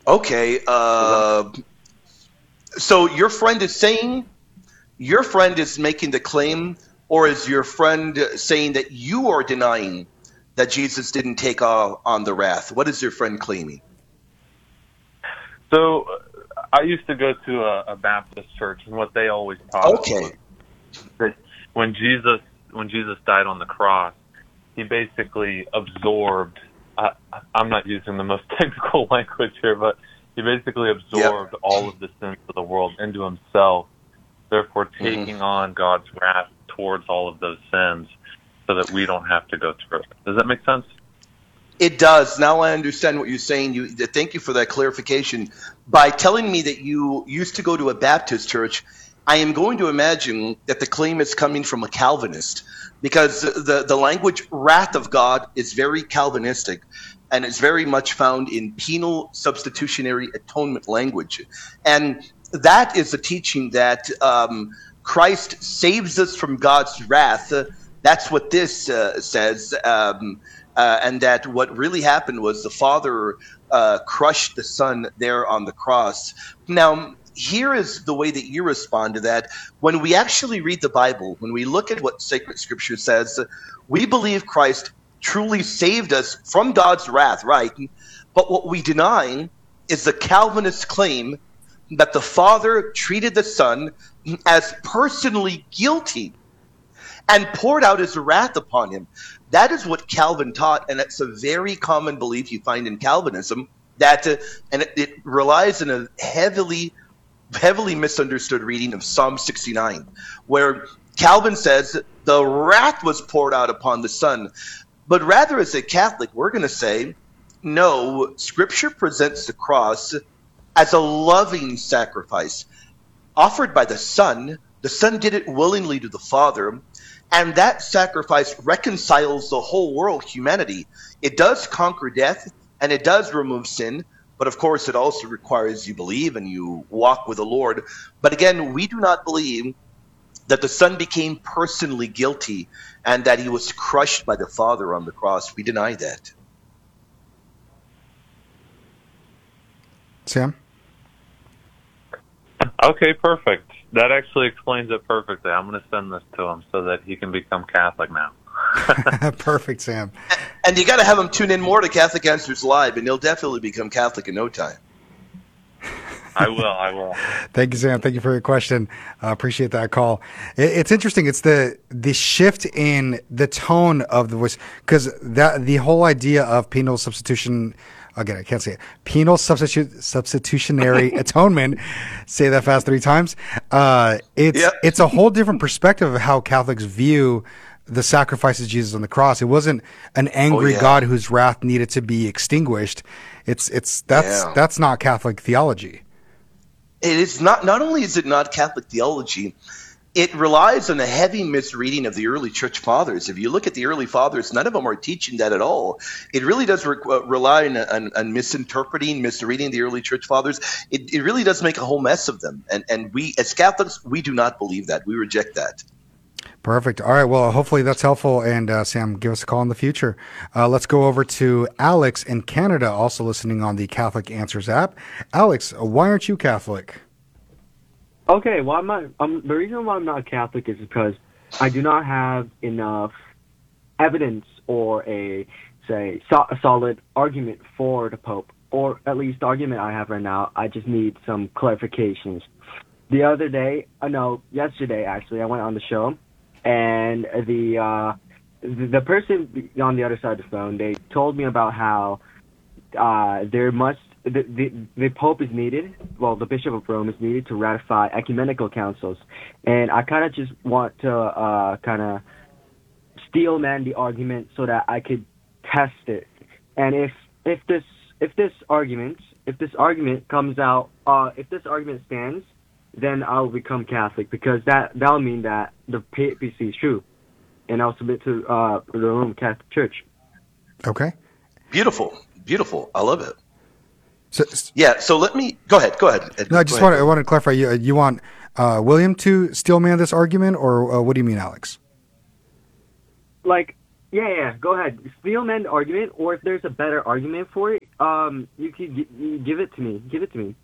Okay. So your friend is making the claim, or is your friend saying that you are denying that Jesus didn't take on the wrath? What is your friend claiming? So I used to go to a Baptist church, and what they always taught us Okay. was that when Jesus died on the cross, he basically absorbed. I'm not using the most technical language here, but he basically absorbed all of the sins of the world into himself, therefore taking on God's wrath towards all of those sins, so that we don't have to go through it. Does that make sense? It does. Now I understand what you're saying. Thank you for that clarification. By telling me that you used to go to a Baptist church, I am going to imagine that the claim is coming from a Calvinist, because the language wrath of God is very Calvinistic, and it's very much found in penal substitutionary atonement language. And that is the teaching that Christ saves us from God's wrath. That's what this says. And that what really happened was the Father crushed the Son there on the cross. Now, here is the way that you respond to that. When we actually read the Bible, when we look at what sacred scripture says, we believe Christ truly saved us from God's wrath, right? But what we deny is the Calvinist claim that the Father treated the Son as personally guilty and poured out his wrath upon him. That is what Calvin taught, and it's a very common belief you find in Calvinism, that and it relies on a heavily misunderstood reading of Psalm 69, where Calvin says the wrath was poured out upon the Son. But rather, as a Catholic, we're going to say, no, Scripture presents the cross as a loving sacrifice offered by the Son. The Son did it willingly to the Father, and that sacrifice reconciles the whole world, humanity. It does conquer death, and it does remove sin, but of course it also requires you believe and you walk with the Lord. But again, we do not believe that the Son became personally guilty and that he was crushed by the Father on the cross. We deny that. Sam? Okay, perfect. That actually explains it perfectly. I'm going to send this to him so that he can become Catholic now. Perfect, Sam. And you got to have him tune in more to Catholic Answers Live, and he'll definitely become Catholic in no time. I will. Thank you, Sam. Thank you for your question. Appreciate that call. It's interesting. It's the shift in the tone of the voice, because the whole idea of penal substitution. Again, I can't say it. Penal substitutionary atonement. Say that fast 3 times. It's a whole different perspective of how Catholics view the sacrifice of Jesus on the cross. It wasn't an angry God whose wrath needed to be extinguished. That's not Catholic theology. It is not. Not only is it not Catholic theology, it relies on a heavy misreading of the early church fathers. If you look at the early fathers, none of them are teaching that at all. It really does rely on misinterpreting, misreading the early church fathers. It really does make a whole mess of them. And we, as Catholics, we do not believe that. We reject that. Perfect. All right. Well, hopefully that's helpful. And Sam, give us a call in the future. Let's go over to Alex in Canada, also listening on the Catholic Answers app. Alex, why aren't you Catholic? Okay, well, the reason why I'm not Catholic is because I do not have enough evidence or a solid argument for the Pope, or at least the argument I have right now. I just need some clarifications. The other day, yesterday actually, I went on the show, and the person on the other side of the phone, they told me about how the Pope is needed, the Bishop of Rome is needed to ratify ecumenical councils. And I kind of just want to kind of steel man the argument so that I could test it. And if this argument comes out, if this argument stands, then I'll become Catholic, because that'll mean that the papacy is true, and I'll submit to the Roman Catholic Church. Okay. Beautiful. I love it. So let me go ahead. No, I want to clarify. You want William to steel man this argument, or what do you mean, Alex? Go ahead. Steel man the argument, or if there's a better argument for it, You could give it to me. Give it to me.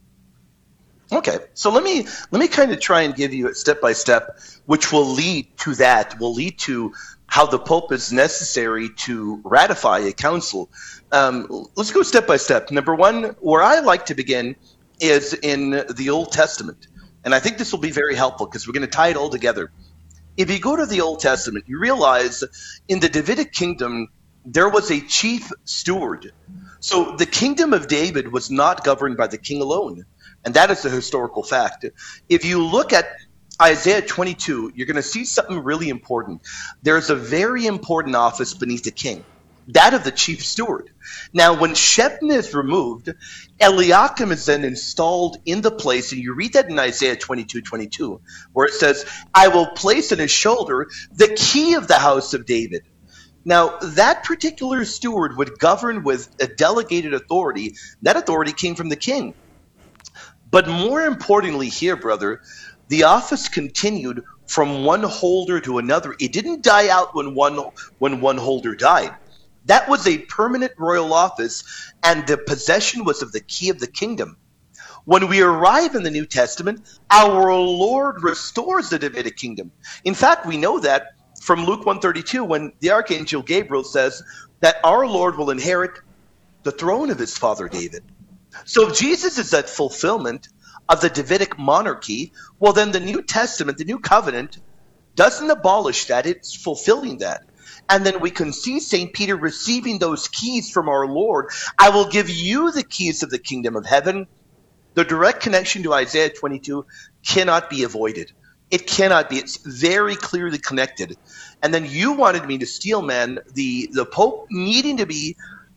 Okay, so let me kind of try and give you it step by step, which will lead to that. Will lead to how the Pope is necessary to ratify a council. Let's go step by step. Number one, where I like to begin is in the Old Testament, and I think this will be very helpful because we're going to tie it all together. If you go to the Old Testament, you realize in the Davidic kingdom there was a chief steward. So the kingdom of David was not governed by the king alone. And that is a historical fact. If you look at Isaiah 22, you're going to see something really important. There's a very important office beneath the king, that of the chief steward. Now, when Shebna is removed, Eliakim is then installed in the place, and you read that in Isaiah 22:22, where it says, I will place on his shoulder the key of the house of David. Now, that particular steward would govern with a delegated authority. That authority came from the king. But more importantly here, brother, the office continued from one holder to another. It didn't die out when one holder died. That was a permanent royal office, and the possession was of the key of the kingdom. When we arrive in the New Testament, our Lord restores the Davidic kingdom. In fact, we know that from Luke 1:32, when the Archangel Gabriel says that our Lord will inherit the throne of his father David. So if Jesus is that fulfillment of the Davidic monarchy, well then the New Testament, the New Covenant, doesn't abolish that, it's fulfilling that. And then we can see St. Peter receiving those keys from our Lord. I will give you the keys of the kingdom of heaven. The direct connection to Isaiah 22 cannot be avoided. It cannot be. It's very clearly connected. And then you wanted me to steal, man, the Pope needing to be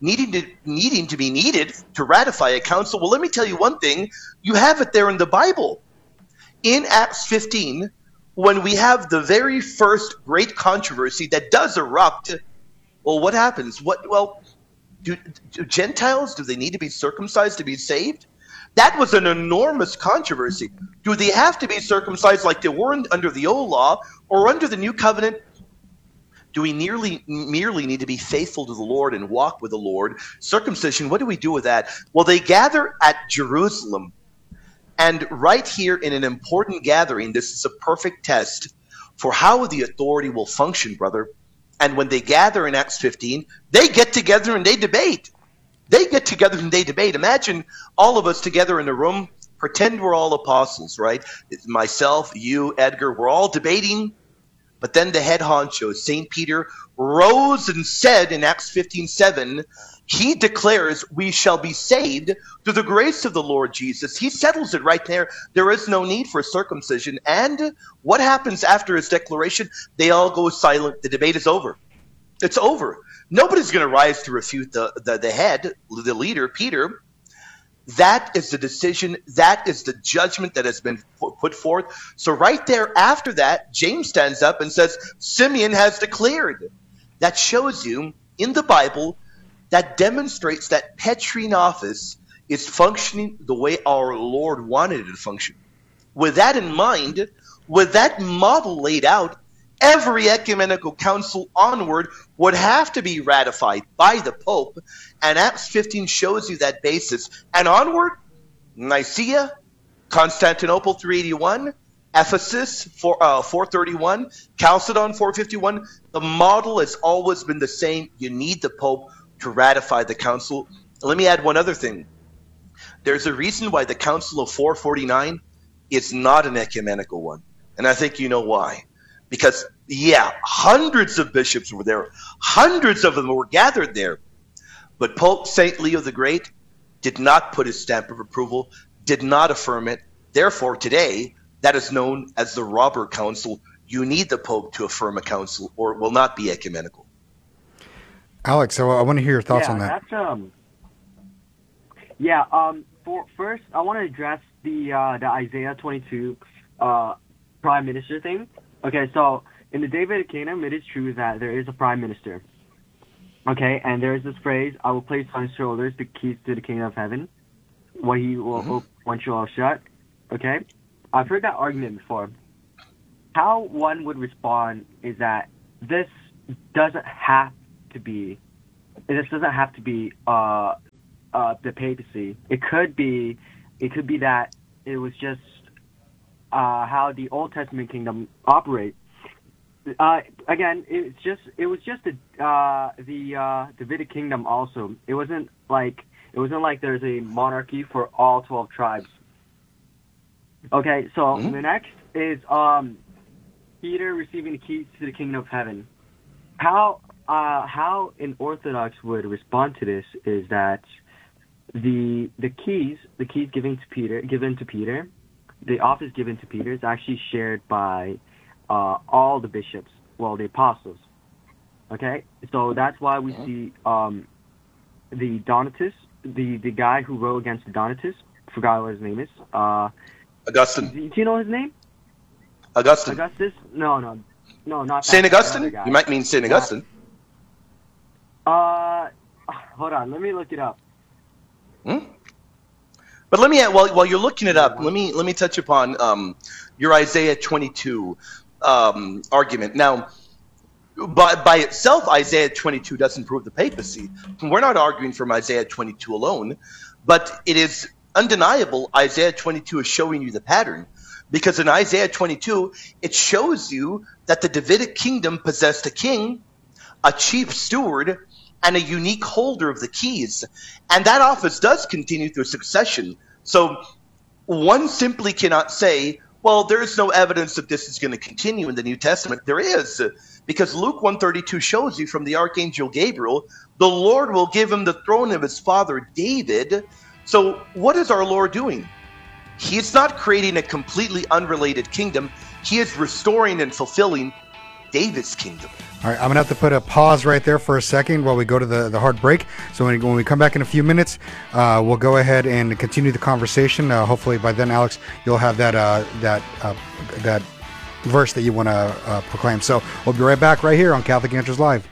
needed to ratify a council. Well, let me tell you one thing. You have it there in the Bible. In Acts 15, when we have the very first great controversy that does erupt, well, what happens? Do Gentiles, do they need to be circumcised to be saved? That was an enormous controversy. Do they have to be circumcised like they were under the old law or under the new covenant? Do we merely need to be faithful to the Lord and walk with the Lord? Circumcision, what do we do with that? Well, they gather at Jerusalem. And right here in an important gathering, this is a perfect test for how the authority will function, brother. And when they gather in Acts 15, they get together and they debate. They get together and they debate. Imagine all of us together in a room. Pretend we're all apostles, right? It's myself, you, Edgar, we're all debating. But then the head honcho, St. Peter, rose and said in Acts 15:7, he declares we shall be saved through the grace of the Lord Jesus. He settles it right there. There is no need for circumcision. And what happens after his declaration? They all go silent. The debate is over. It's over. Nobody's going to rise to refute the head, the leader, Peter. That is the decision. That is the judgment that has been put forth. So right there after that, James stands up and says, Simeon has declared. That shows you in the Bible, that demonstrates that Petrine office is functioning the way our Lord wanted it to function. With that in mind, with that model laid out, every ecumenical council onward would have to be ratified by the Pope, and Acts 15 shows you that basis. And onward, Nicaea, Constantinople 381, Ephesus 431, Chalcedon 451. The model has always been the same. You need the Pope to ratify the council. Let me add one other thing. There's a reason why the Council of 449 is not an ecumenical one, and I think you know why. Because, yeah, hundreds of bishops were there. Hundreds of them were gathered there. But Pope St. Leo the Great did not put his stamp of approval, did not affirm it. Therefore, today, that is known as the Robber Council. You need the Pope to affirm a council, or it will not be ecumenical. Alex, so I want to hear your thoughts on that. First, I want to address the Isaiah 22 prime minister thing. Okay, so in the Davidic kingdom, it is true that there is a prime minister. Okay, and there is this phrase, I will place on his shoulders the keys to the kingdom of heaven. What he will open, one shall shut. Okay, I've heard that argument before. How one would respond is that this doesn't have to be the papacy. It could be that it was just how the Old Testament kingdom operates. Again, it was just the Davidic kingdom also. It wasn't like there's a monarchy for all 12 tribes. Okay, so the next is Peter receiving the keys to the kingdom of heaven. How an Orthodox would respond to this is that the keys given to Peter, the office given to Peter is actually shared by all the bishops, well, the apostles. Okay, so that's why we see the Donatus, the guy who wrote against the Donatists. Forgot what his name is. Augustine. Do you know his name? Augustine. Augustus? No, not Saint that Augustine. guy. You might mean Saint Augustine. Hold on, let me look it up. But let me, while you're looking it up, let me touch upon your Isaiah 22 argument. Now, by itself, Isaiah 22 doesn't prove the papacy. We're not arguing from Isaiah 22 alone, but it is undeniable Isaiah 22 is showing you the pattern. Because in Isaiah 22, it shows you that the Davidic kingdom possessed a king, a chief steward, and a unique holder of the keys. And that office does continue through succession. So one simply cannot say, well, there is no evidence that this is going to continue in the New Testament. There is, because Luke 132 shows you from the archangel Gabriel, the Lord will give him the throne of his father David. So what is our Lord doing? He is not creating a completely unrelated kingdom. He is restoring and fulfilling David's kingdom. All right, I'm going to have to put a pause right there for a second while we go to the hard break. So when we come back in a few minutes, we'll go ahead and continue the conversation. Hopefully by then, Alex, you'll have that verse that you want to proclaim. So we'll be right back right here on Catholic Answers Live.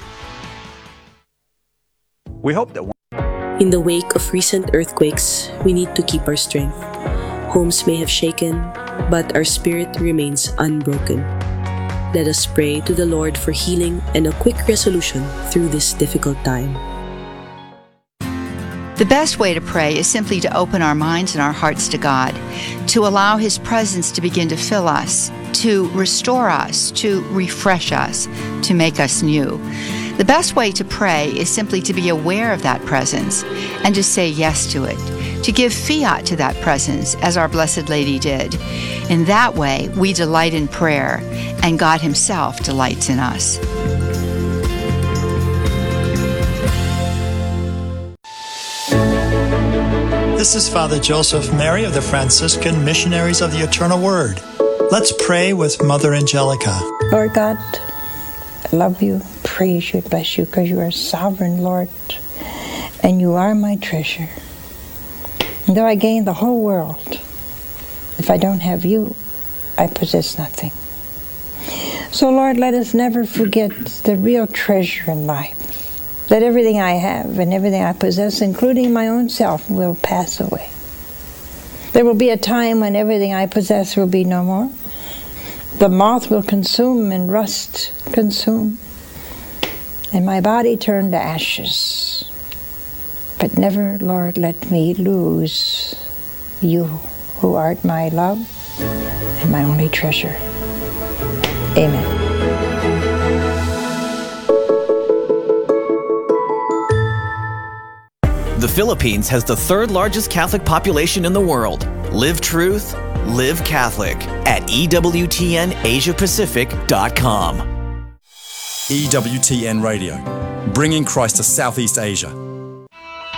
We hope that in the wake of recent earthquakes, we need to keep our strength. Homes may have shaken, but our spirit remains unbroken. Let us pray to the Lord for healing and a quick resolution through this difficult time. The best way to pray is simply to open our minds and our hearts to God, to allow His presence to begin to fill us, to restore us, to refresh us, to make us new. The best way to pray is simply to be aware of that presence and to say yes to it, to give fiat to that presence as our Blessed Lady did. In that way, we delight in prayer, and God Himself delights in us. This is Father Joseph Mary of the Franciscan Missionaries of the Eternal Word. Let's pray with Mother Angelica. Lord God, I love you, praise you, bless you, because you are sovereign, Lord, and you are my treasure. And though I gain the whole world, if I don't have you, I possess nothing. So, Lord, let us never forget the real treasure in life, that everything I have and everything I possess, including my own self, will pass away. There will be a time when everything I possess will be no more. The moth will consume and rust consume, and my body turn to ashes. But never, Lord, let me lose you, who art my love and my only treasure. Amen. The Philippines has the third largest Catholic population in the world. Live truth, live Catholic at EWTNAsiaPacific.com. EWTN Radio, bringing Christ to Southeast Asia.